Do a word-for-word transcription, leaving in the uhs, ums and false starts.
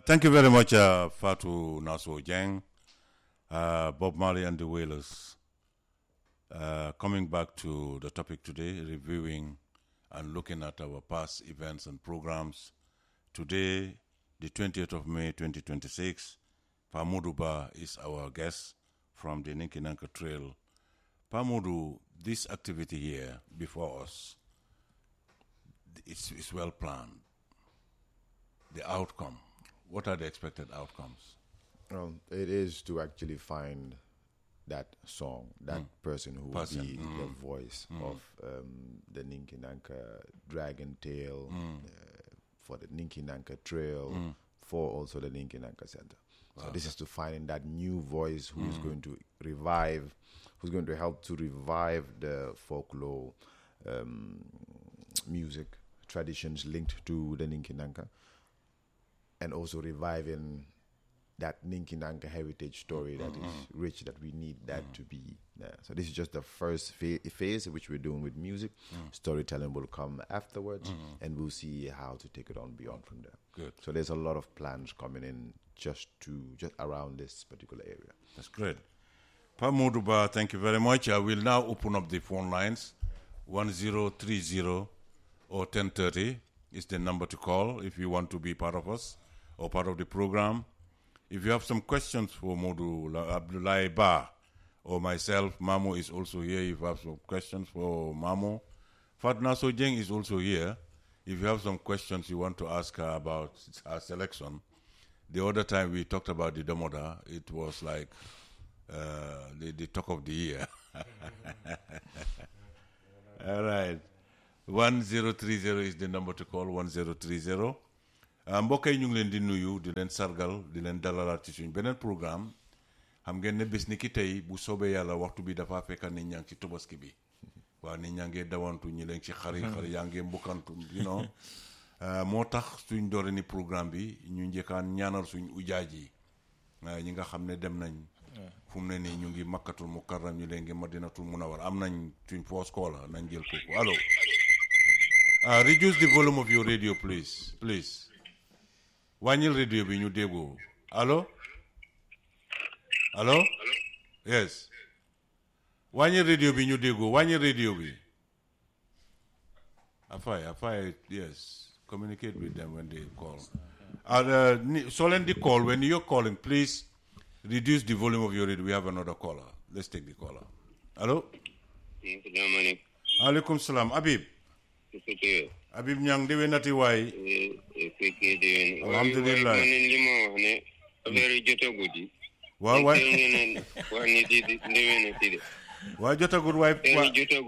thank you very much, uh, Fatu Naso Jang, uh, Bob Marley and the Wailers. Uh, coming back to the topic today, reviewing and looking at our past events and programs. Today, the twentieth of May, twenty twenty-six, Pamudu Ba is our guest from the Ninki Nanka Trail. Pamudu, this activity here before us, it's, it's well planned. The outcome, what are the expected outcomes? Um, it is to actually find that song, that mm. person who person. will be mm. the voice mm. of um, the Ninki Nanka Dragon Tail, mm. uh, for the Ninki Nanka Trail, mm. for also the Ninki Nanka Center. Wow. So this is to find that new voice who mm. is going to revive, who's going to help to revive the folklore um, music, traditions linked to the Ninki Nanka, and also reviving that Ninki Nanka heritage story that mm-hmm. is rich, that we need that mm-hmm. to be there. So this is just the first fa- phase, which we're doing with music. Mm. Storytelling will come afterwards, mm-hmm. and we'll see how to take it on beyond from there. Good. So there's a lot of plans coming in just to just around this particular area. That's great. Pamuduba, thank you very much. I will now open up the phone lines. one zero three zero or ten thirty is the number to call if you want to be part of us or part of the program. If you have some questions for Modu Abdullahi Ba or myself, Mamo is also here. If you have some questions for Mamo, Fatna Sojeng is also here. If you have some questions you want to ask her about our selection. The other time we talked about the Damoda, it was like uh, the, the talk of the year. All right. one zero three zero is the number to call, one zero three zero. mbokk yi ñu ngi leen di nuyu di leen sargal di leen dalalaat ci suñ beneen programme xam ngeen ne bés ni ki tey bu soobee yàlla waxtu bi dafa fekk nit ñaa ngi ci tobaski bi waaw nit ñaa ngi dawantu ñi leen ci xari xari yaa ngi mbukkantu you know moo tax suñ doore ni programme bi ñu njëkkaan ñaanal suñ ujaaj yi ñi nga xam ne dem nañ fu mu ne nii ñu ngi makkatul mukarram ñu leen ngi madinatul munawwar am nañ suñ first caller nañ jël kooku allo uh, reduce the volume of your radio please please wàññil radio bi ñu déggoo allo allo yes wàññil radio bi ñu déggoo wàññil radio bi afay afay yes communicate with them when they call uh, so leen di call when you're calling please reduce the volume of your radio. We have another caller. Let's take the caller. Hello? Alaikum salam. Habib. Habib Nyang dewe nati wai. Alhamdulillah. Wa wa. Wa jota gud wai.